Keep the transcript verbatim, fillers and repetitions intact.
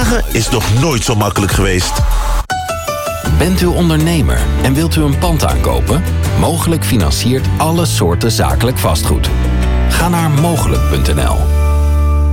vragen is nog nooit zo makkelijk geweest. Bent u ondernemer en wilt u een pand aankopen? Mogelijk financiert alle soorten zakelijk vastgoed. Ga naar mogelijk punt n l.